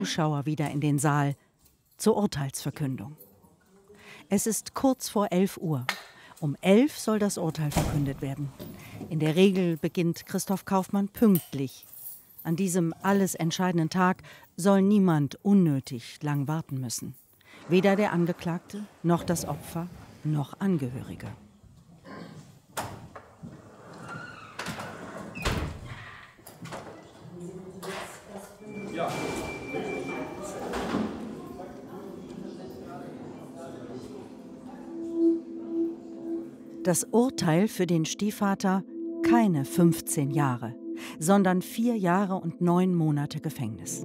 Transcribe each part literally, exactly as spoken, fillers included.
Zuschauer wieder in den Saal zur Urteilsverkündung. Es ist kurz vor elf Uhr. Um elf soll das Urteil verkündet werden. In der Regel beginnt Christoph Kaufmann pünktlich. An diesem alles entscheidenden Tag soll niemand unnötig lang warten müssen. Weder der Angeklagte, noch das Opfer, noch Angehörige. Das Urteil für den Stiefvater: keine fünfzehn Jahre, sondern vier Jahre und neun Monate Gefängnis.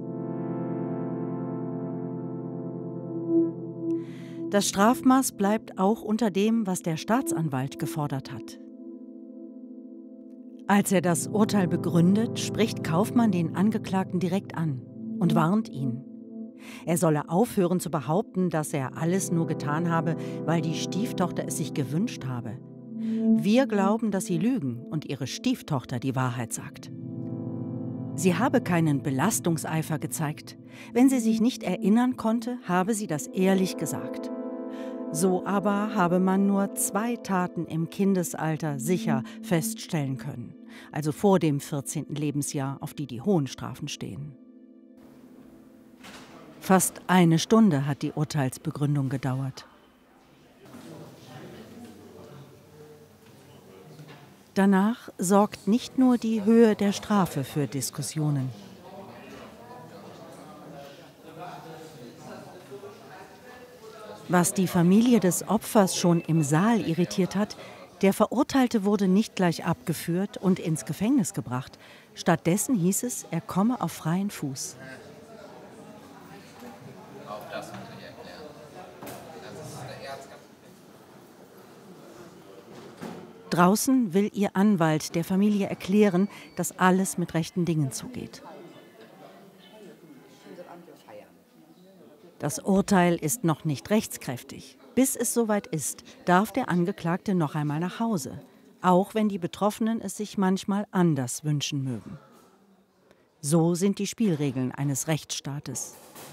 Das Strafmaß bleibt auch unter dem, was der Staatsanwalt gefordert hat. Als er das Urteil begründet, spricht Kaufmann den Angeklagten direkt an und warnt ihn. Er solle aufhören zu behaupten, dass er alles nur getan habe, weil die Stieftochter es sich gewünscht habe. Wir glauben, dass Sie lügen und Ihre Stieftochter die Wahrheit sagt. Sie habe keinen Belastungseifer gezeigt. Wenn sie sich nicht erinnern konnte, habe sie das ehrlich gesagt. So aber habe man nur zwei Taten im Kindesalter sicher feststellen können, also vor dem vierzehnten Lebensjahr, auf die die hohen Strafen stehen. Fast eine Stunde hat die Urteilsbegründung gedauert. Danach sorgt nicht nur die Höhe der Strafe für Diskussionen. Was die Familie des Opfers schon im Saal irritiert hat: der Verurteilte wurde nicht gleich abgeführt und ins Gefängnis gebracht. Stattdessen hieß es, er komme auf freien Fuß. Auch das muss ich erklären. Das ist der Erzkampf. Draußen will ihr Anwalt der Familie erklären, dass alles mit rechten Dingen zugeht. Das Urteil ist noch nicht rechtskräftig. Bis es soweit ist, darf der Angeklagte noch einmal nach Hause, auch wenn die Betroffenen es sich manchmal anders wünschen mögen. So sind die Spielregeln eines Rechtsstaates.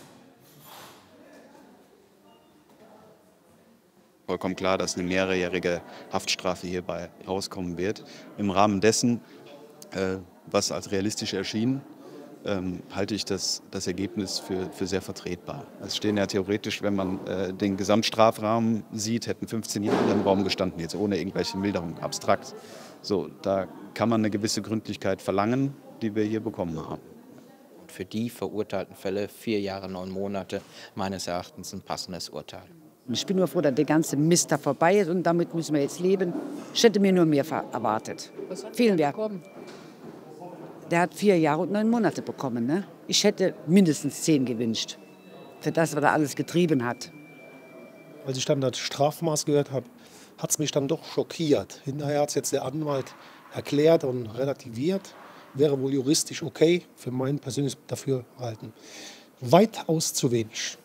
Vollkommen klar, dass eine mehrjährige Haftstrafe hierbei rauskommen wird. Im Rahmen dessen, äh, was als realistisch erschien, ähm, halte ich das, das Ergebnis für, für sehr vertretbar. Es stehen ja theoretisch, wenn man äh, den Gesamtstrafrahmen sieht, hätten fünfzehn Jahre im Raum gestanden, jetzt ohne irgendwelche Milderung, abstrakt. So, da kann man eine gewisse Gründlichkeit verlangen, die wir hier bekommen haben. Für die verurteilten Fälle vier Jahre, neun Monate, meines Erachtens ein passendes Urteil. Ich bin nur froh, dass der ganze Mist da vorbei ist und damit müssen wir jetzt leben. Ich hätte mir nur mehr erwartet. Vielen Dank. Der hat vier Jahre und neun Monate bekommen. Ne? Ich hätte mindestens zehn gewünscht, für das, was er alles getrieben hat. Als ich dann das Strafmaß gehört habe, hat es mich dann doch schockiert. Hinterher hat es jetzt der Anwalt erklärt und relativiert. Wäre wohl juristisch okay, für mein persönliches Dafürhalten. Weitaus zu wenig.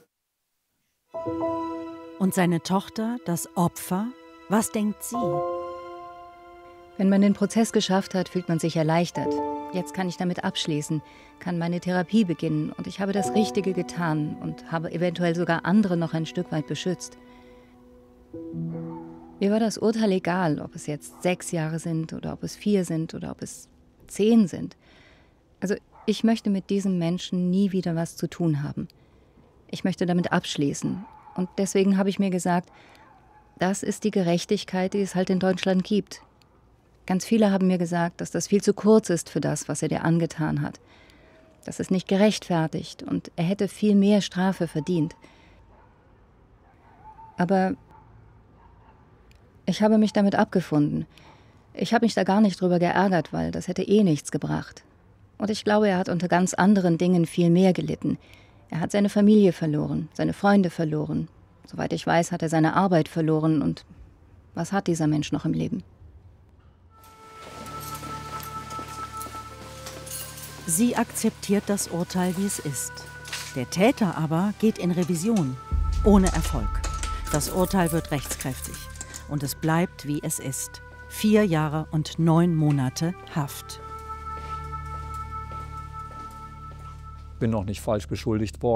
Und seine Tochter, das Opfer, was denkt sie? Wenn man den Prozess geschafft hat, fühlt man sich erleichtert. Jetzt kann ich damit abschließen, kann meine Therapie beginnen und ich habe das Richtige getan und habe eventuell sogar andere noch ein Stück weit beschützt. Mir war das Urteil egal, ob es jetzt sechs Jahre sind oder ob es vier sind oder ob es zehn sind. Also ich möchte mit diesem Menschen nie wieder was zu tun haben. Ich möchte damit abschließen. Und deswegen habe ich mir gesagt, das ist die Gerechtigkeit, die es halt in Deutschland gibt. Ganz viele haben mir gesagt, dass das viel zu kurz ist für das, was er dir angetan hat. Das ist nicht gerechtfertigt und er hätte viel mehr Strafe verdient. Aber ich habe mich damit abgefunden. Ich habe mich da gar nicht drüber geärgert, weil das hätte eh nichts gebracht. Und ich glaube, er hat unter ganz anderen Dingen viel mehr gelitten. Er hat seine Familie verloren, seine Freunde verloren. Soweit ich weiß, hat er seine Arbeit verloren. Und was hat dieser Mensch noch im Leben? Sie akzeptiert das Urteil, wie es ist. Der Täter aber geht in Revision, ohne Erfolg. Das Urteil wird rechtskräftig und es bleibt, wie es ist. Vier Jahre und neun Monate Haft. Bin noch nicht falsch beschuldigt worden.